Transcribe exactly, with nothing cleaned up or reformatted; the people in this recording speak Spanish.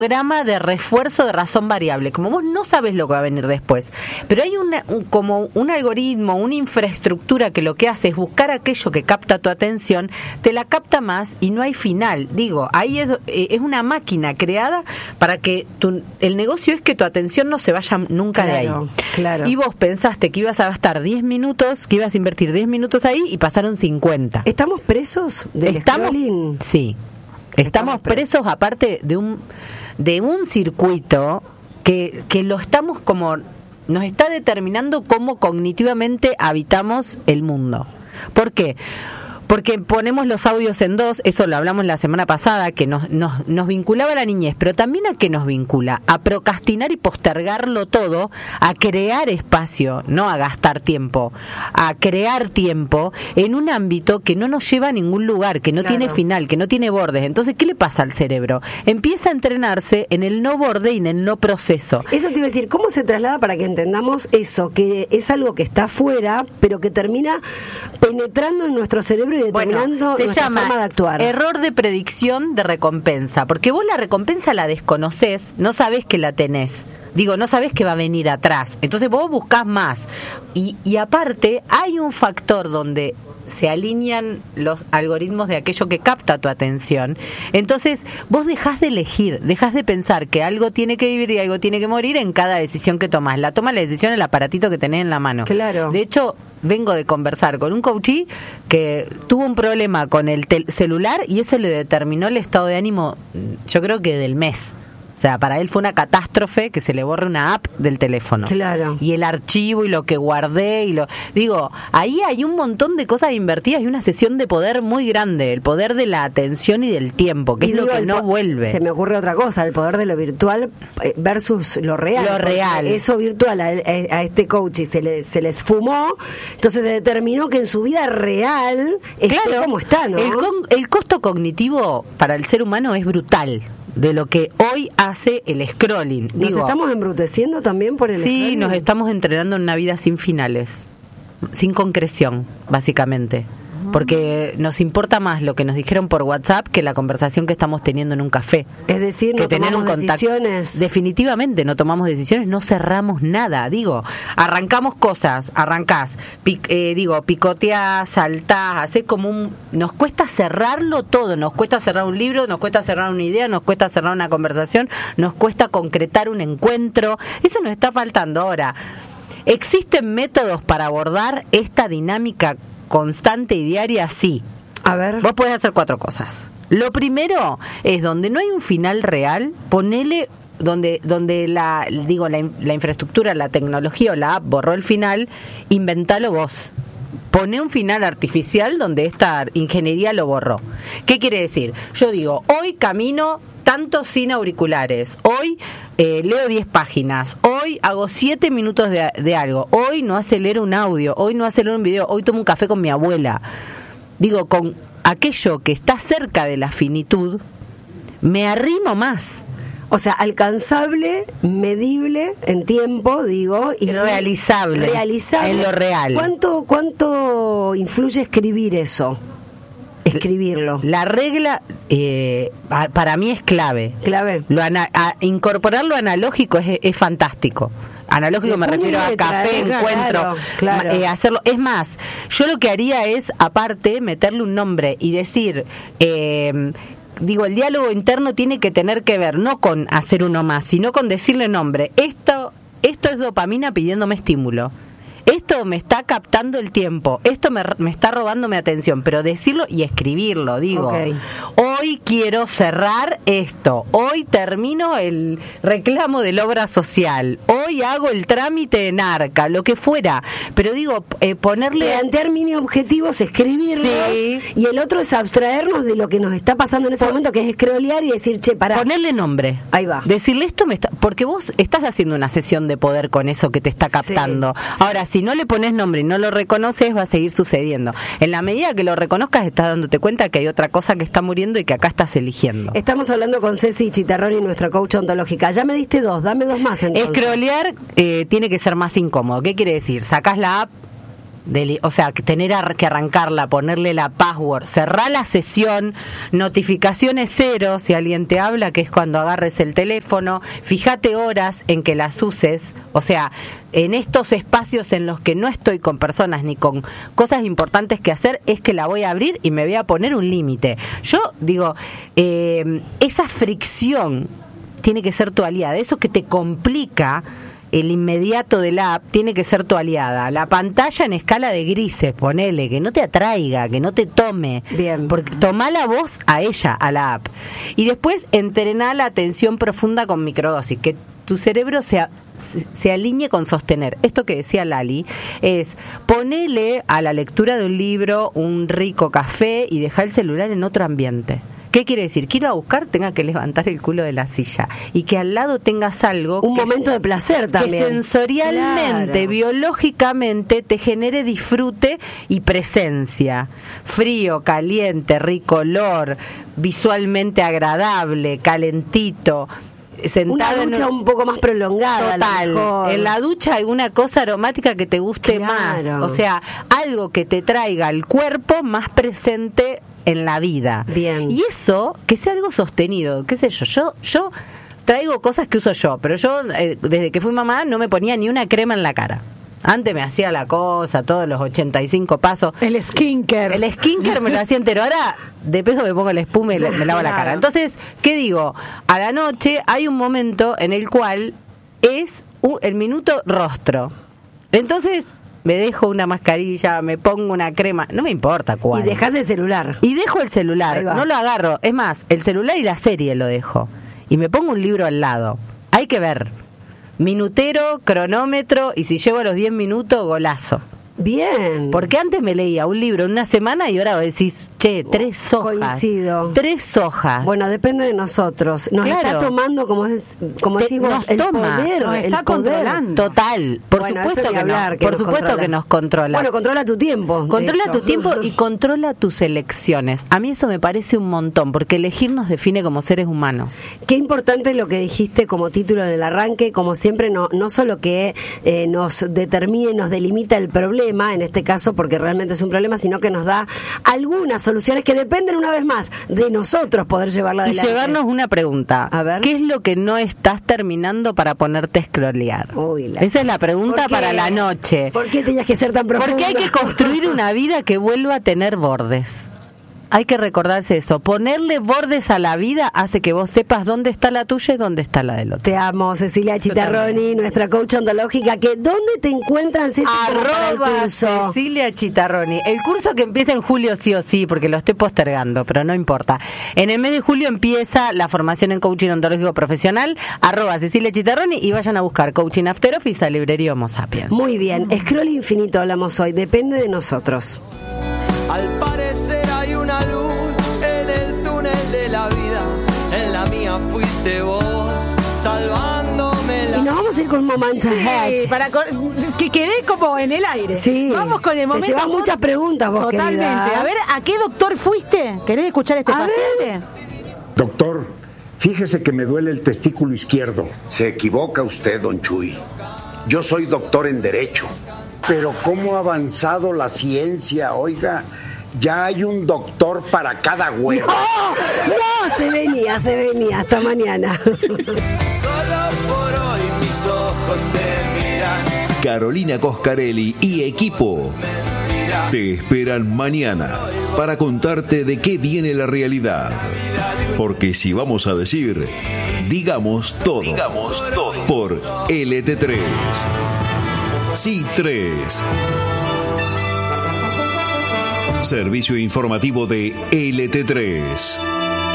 programa de refuerzo de razón variable, como vos no sabes lo que va a venir después, pero hay una, un, como un algoritmo, una infraestructura que lo que hace es buscar aquello que capta tu atención, te la capta más y no hay final. Digo, ahí es, es una máquina creada para que tu, el negocio es que tu atención no se vaya nunca claro, de ahí. Claro. Y vos pensaste que ibas a gastar diez minutos, que ibas a invertir diez minutos ahí y pasaron cincuenta. ¿Estamos presos del Estamos, scrolling? Sí. Estamos, Estamos presos, presos aparte de un de un circuito que, que lo estamos como nos está determinando cómo cognitivamente habitamos el mundo. ¿Por qué? Porque ponemos los audios en dos, eso lo hablamos la semana pasada, que nos, nos, nos vinculaba a la niñez, pero también a qué nos vincula, a procrastinar y postergarlo todo, a crear espacio, no a gastar tiempo, a crear tiempo en un ámbito que no nos lleva a ningún lugar, que no claro. tiene final, que no tiene bordes. Entonces, ¿qué le pasa al cerebro? Empieza a entrenarse en el no borde y en el no proceso. Eso te iba a decir, ¿cómo se traslada para que entendamos eso? Que es algo que está afuera, pero que termina penetrando en nuestro cerebro y determinando bueno, se nuestra llama forma de actuar. Error de predicción de recompensa, porque vos la recompensa la desconocés, no sabés que la tenés. Digo, no sabés que va a venir atrás. Entonces vos buscás más. Y, y aparte, hay un factor donde se alinean los algoritmos de aquello que capta tu atención. Entonces, vos dejás de elegir, dejás de pensar que algo tiene que vivir y algo tiene que morir en cada decisión que tomás. La toma la decisión el aparatito que tenés en la mano. Claro. De hecho, vengo de conversar con un coachí que tuvo un problema con el tel- celular y eso le determinó el estado de ánimo, yo creo que del mes. O sea, para él fue una catástrofe que se le borre una app del teléfono. Claro. Y el archivo y lo que guardé y lo... Digo, ahí hay un montón de cosas invertidas y una sesión de poder muy grande. El poder de la atención y del tiempo, que y es digo, lo que no po- vuelve. Se me ocurre otra cosa, el poder de lo virtual versus lo real. Lo real. Eso virtual a, a este coach y se le, se les fumó, entonces determinó que en su vida real esté claro, como está, ¿no? El, con, el costo cognitivo para el ser humano es brutal. De lo que hoy hace el scrolling. ¿Nos Digo, estamos embruteciendo también por el sí, scrolling? nos estamos entrenando en una vida sin finales, sin concreción, básicamente. Porque nos importa más lo que nos dijeron por WhatsApp que la conversación que estamos teniendo en un café. Es decir, no tomamos decisiones. Definitivamente no tomamos decisiones, no cerramos nada. Digo, arrancamos cosas, arrancás, pic, eh, digo, picoteás, saltás, hacés como un... Nos cuesta cerrarlo todo, nos cuesta cerrar un libro, nos cuesta cerrar una idea, nos cuesta cerrar una conversación, nos cuesta concretar un encuentro. Eso nos está faltando. Ahora, ¿existen métodos para abordar esta dinámica constante y diaria? Sí. A ver. Vos podés hacer cuatro cosas. Lo primero es donde no hay un final real, ponele donde donde la digo la, la infraestructura, la tecnología o la app borró el final, inventalo vos. Poné un final artificial donde esta ingeniería lo borró. ¿Qué quiere decir? Yo digo, hoy camino tanto sin auriculares, hoy eh, leo diez páginas, hoy hago siete minutos de, de algo, hoy no acelero un audio, hoy no acelero un video, hoy tomo un café con mi abuela. Digo, con aquello que está cerca de la finitud, me arrimo más. O sea, alcanzable, medible en tiempo, digo, y realizable, realizable en lo real. ¿Cuánto, cuánto influye escribir eso? Escribirlo. La regla eh, para mí es clave. Clave. Lo ana- a, incorporar lo analógico es, es fantástico. Analógico me refiero a café, encuentro, claro, claro. Eh, hacerlo. Es más, yo lo que haría es, aparte, meterle un nombre y decir, eh, digo, el diálogo interno tiene que tener que ver no con hacer uno más, sino con decirle nombre. Esto, esto es dopamina pidiéndome estímulo. Esto me está captando el tiempo, esto me, me está robando mi atención, pero decirlo y escribirlo, digo, okay. Hoy quiero cerrar esto, hoy termino el reclamo de la obra social, hoy hago el trámite en ARCA, lo que fuera, pero digo, eh, ponerle... Plantear mini objetivos, escribirlos, sí. Y el otro es abstraernos de lo que nos está pasando en ese Por, momento, que es scrollear y decir, che, pará. Ponerle nombre. Ahí va. Decirle esto, me está, porque vos estás haciendo una sesión de poder con eso que te está captando. Sí, sí. Ahora, si no le pones nombre y no lo reconoces, va a seguir sucediendo. En la medida que lo reconozcas, estás dándote cuenta que hay otra cosa que está muriendo y que acá estás eligiendo. Estamos hablando con Ceci Chitarroni, nuestra coach ontológica. Ya me diste dos, dame dos más entonces. Scrollear eh, tiene que ser más incómodo. ¿Qué quiere decir? Sacás la app, Deli- o sea, que tener ar- que arrancarla, ponerle la password, cerrar la sesión, notificaciones cero si alguien te habla, que es cuando agarres el teléfono, fíjate horas en que las uses, o sea, en estos espacios en los que no estoy con personas ni con cosas importantes que hacer, es que la voy a abrir y me voy a poner un límite. Yo digo, eh, esa fricción tiene que ser tu aliada, eso que te complica el inmediato de la app tiene que ser tu aliada. La pantalla en escala de grises, ponele, que no te atraiga, que no te tome. Bien. Porque toma la voz a ella, a la app. Y después entrená la atención profunda con microdosis, que tu cerebro se, se, se alinee con sostener. Esto que decía Lali es, ponele a la lectura de un libro un rico café y deja el celular en otro ambiente. ¿Qué quiere decir? Que ir a buscar tenga que levantar el culo de la silla y que al lado tengas algo un que momento se, de placer también, que sensorialmente, claro, biológicamente te genere disfrute y presencia, frío, caliente, rico olor, visualmente agradable, calentito, sentado una ducha en un... un poco más prolongada. Total, en la ducha alguna cosa aromática que te guste, claro, más, o sea, algo que te traiga al cuerpo más presente en la vida. Bien. Y eso, que sea algo sostenido, qué sé yo, yo, yo traigo cosas que uso yo, pero yo eh, desde que fui mamá no me ponía ni una crema en la cara. Antes me hacía la cosa, todos los ochenta y cinco pasos. El skincare. El skincare me lo hacía entero. Ahora, de peso me pongo la espuma y le, me lavo la cara. Entonces, ¿qué digo? A la noche hay un momento en el cual es un, el minuto rostro. Entonces, me dejo una mascarilla, me pongo una crema, no me importa cuál. Y dejas el celular. Y dejo el celular, no lo agarro. Es más, el celular y la serie lo dejo. Y me pongo un libro al lado. Hay que ver. Minutero, cronómetro, y si llego a los diez minutos, golazo. Bien. Porque antes me leía un libro en una semana y ahora decís, che, tres hojas. Coincido. Tres hojas. Bueno, depende de nosotros. Nos claro. está tomando, como es, como Te, decís vos, nos el toma, poder. Nos está el controlando. Total. Por bueno, supuesto que, hablar, no, que por nos supuesto controla. que nos controla. Bueno, controla tu tiempo. Controla tu tiempo y controla tus elecciones. A mí eso me parece un montón, porque elegir nos define como seres humanos. Qué importante lo que dijiste como título en el arranque, como siempre, no, no solo que eh, nos determine, nos delimita el problema, en este caso porque realmente es un problema, sino que nos da algunas soluciones que dependen una vez más de nosotros poder llevarla adelante. Y llevarnos una pregunta. A ver. ¿Qué es lo que no estás terminando para ponerte a scrollear? Uy, la... Esa es la pregunta para la noche. ¿Por qué tenías que ser tan profundo? Porque hay que construir una vida que vuelva a tener bordes. Hay que recordarse eso. Ponerle bordes a la vida hace que vos sepas dónde está la tuya y dónde está la del otro. Te amo, Cecilia Chitarroni, nuestra coach ontológica. Que ¿dónde te encuentran, Ceci, para el curso? Cecilia Chitarroni. El curso que empieza en julio sí o sí, porque lo estoy postergando, pero no importa. En el mes de julio empieza la formación en coaching ontológico profesional, arroba Cecilia Chitarroni, y vayan a buscar Coaching After Office a Librería Homo Sapiens. Muy bien, scroll infinito hablamos hoy, depende de nosotros. Al parecer hay una luz en el túnel de la vida, en la mía fuiste vos, salvándome la... Y nos vamos a ir con un momento Sí, ahead. para co- que quedé como en el aire. Sí. Vamos con el momento. Te llevas muchas preguntas vos, Totalmente. querida. A ver, ¿a qué doctor fuiste? ¿Querés escuchar a este A paciente? Doctor, fíjese que me duele el testículo izquierdo. Se equivoca usted, don Chuy. Yo soy doctor en Derecho. Pero ¿cómo ha avanzado la ciencia? Oiga, ya hay un doctor para cada huevo. No, no, se venía, se venía. Hasta mañana. Solo por hoy mis ojos te miran. Carolina Coscarelli y equipo te esperan mañana para contarte de qué viene la realidad. Porque si vamos a decir, digamos todo. Digamos todo. Por L T tres. Sí tres. Servicio informativo de L T tres.